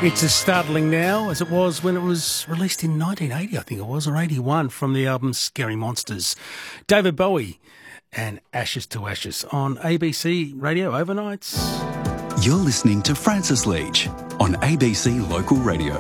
It's as startling now as it was when it was released in 1980, I think it was, or 81, from the album Scary Monsters. David Bowie and Ashes to Ashes on ABC Radio Overnights. You're listening to Francis Leach on ABC Local Radio.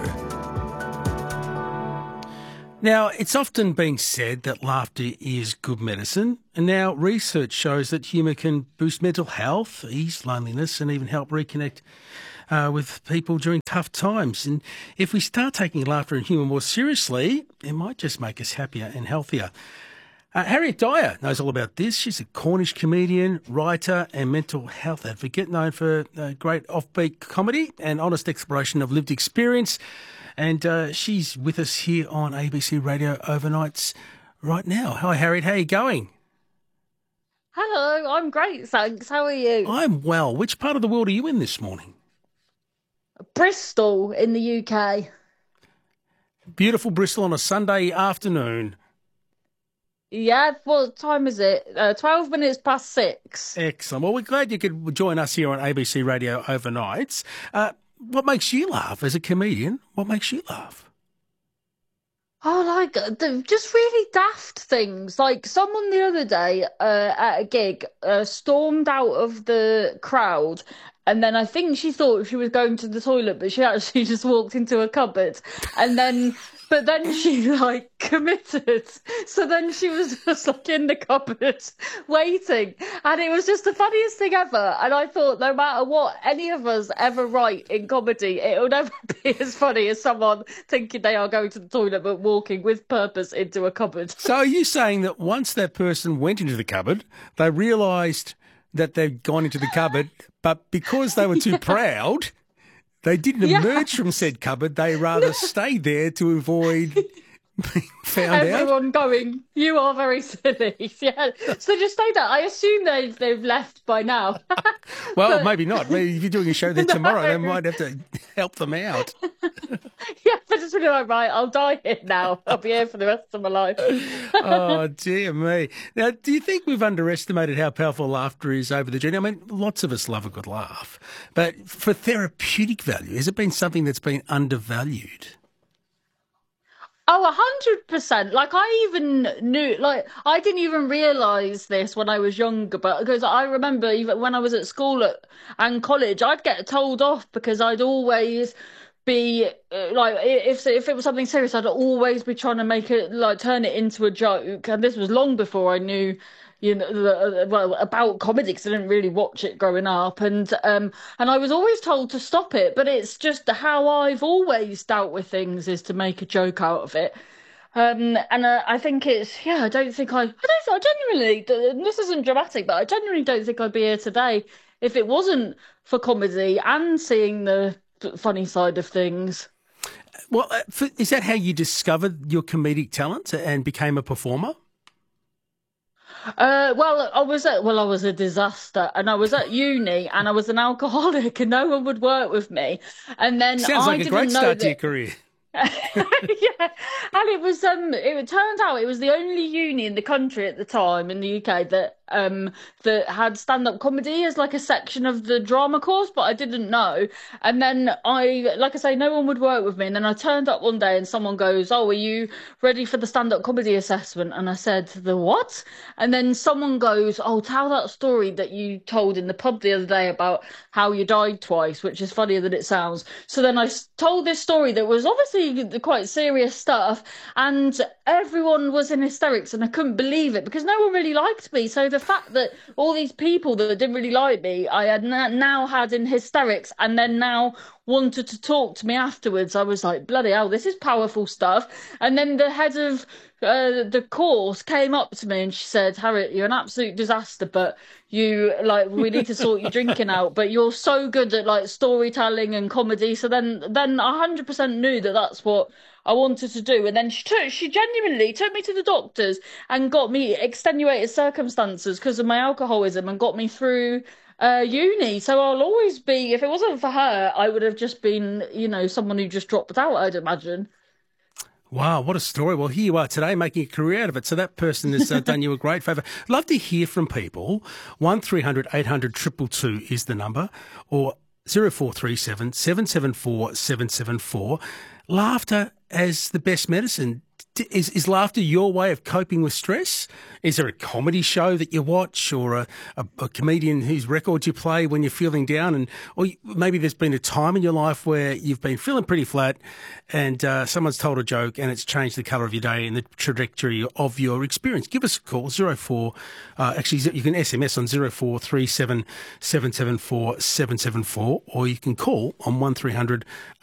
Now, it's often been said that laughter is good medicine, and now research shows that humour can boost mental health, ease loneliness, and even help reconnect with people during tough times. And if we start taking laughter and humour more seriously, it might just make us happier and healthier. Harriet Dyer knows all about this. She's a Cornish comedian, writer and mental health advocate, known for great offbeat comedy and honest exploration of lived experience. And she's with us here on ABC Radio Overnights right now. Hi, Harriet. How are you going? Hello, I'm great, thanks. How are you? I'm well. Which part of the world are you in this morning? Bristol in the UK. Beautiful Bristol on a Sunday afternoon. Yeah, what time is it? 12 minutes past 6. Excellent. Well, we're glad you could join us here on ABC Radio Overnights. What makes you laugh as a comedian? What makes you laugh? Oh, like just really daft things. Like someone the other day at a gig stormed out of the crowd, and then I think she thought she was going to the toilet, but she actually just walked into a cupboard, but then she like committed. So then she was just like in the cupboard waiting, and it was just the funniest thing ever. And I thought, no matter what any of us ever write in comedy, it will never be as funny as someone thinking they are going to the toilet but walking with purpose into a cupboard. So are you saying that once that person went into the cupboard, they realised that they'd gone into the cupboard, but because they were too proud, they didn't emerge from said cupboard, they rather stayed there to avoid being found out? Everyone going, you are very silly. Yeah. So they just stayed there. I assume they've left by now. Well, maybe not. Maybe if you're doing a show there tomorrow, they might have to help them out. Yeah, but it's really like, right, I'll die here now. I'll be here for the rest of my life. Oh, dear me. Now, do you think we've underestimated how powerful laughter is over the journey? I mean, lots of us love a good laugh. But for therapeutic value, has it been something that's been undervalued? Oh, 100%. Like, I even knew, like, I didn't even realise this when I was younger, but because I remember even when I was at school and college, I'd get told off because I'd always be like, if it was something serious, I'd always be trying to make it, like, turn it into a joke. And this was long before I knew, you know, well, about comedy, because I didn't really watch it growing up, and I was always told to stop it. But it's just how I've always dealt with things is to make a joke out of it. And I think it's, yeah, I genuinely, this isn't dramatic, but I genuinely don't think I'd be here today if it wasn't for comedy and seeing the funny side of things. Well, is that how you discovered your comedic talent and became a performer? Well, I was a disaster, and I was at uni, and I was an alcoholic, and no one would work with me. And then sounds like a great start to your career. Yeah, and it turned out it was the only uni in the country at the time in the UK that had stand-up comedy as like a section of the drama course, but I didn't know. And then like I say, no one would work with me. And then I turned up one day and someone goes, "Oh, are you ready for the stand-up comedy assessment?" And I said, "The what?" And then someone goes, "Oh, tell that story that you told in the pub the other day about how you died twice," which is funnier than it sounds. So then I told this story that was obviously quite serious stuff, and everyone was in hysterics, and I couldn't believe it because no one really liked me. So the fact that all these people that didn't really like me, I had now had in hysterics, and then now wanted to talk to me afterwards, I was like, bloody hell, this is powerful stuff. And then the head of the course came up to me and she said, "Harriet, you're an absolute disaster, but we need to sort your drinking out, but you're so good at like storytelling and comedy." So then I 100% knew that that's what I wanted to do. And then she genuinely took me to the doctors and got me extenuated circumstances because of my alcoholism and got me through uni. So I'll always be, if it wasn't for her, I would have just been, someone who just dropped out, I'd imagine. Wow, what a story. Well, here you are today making a career out of it. So that person has done you a great favour. Love to hear from people. 1300 800 222 is the number, or 0437 774 774. Laughter as the best medicine. Is laughter your way of coping with stress? Is there a comedy show that you watch, or a comedian whose records you play when you're feeling down? Or maybe there's been a time in your life where you've been feeling pretty flat and someone's told a joke and it's changed the colour of your day and the trajectory of your experience. Give us a call, 04. Actually, you can SMS on 0437 774 774, or you can call on 1300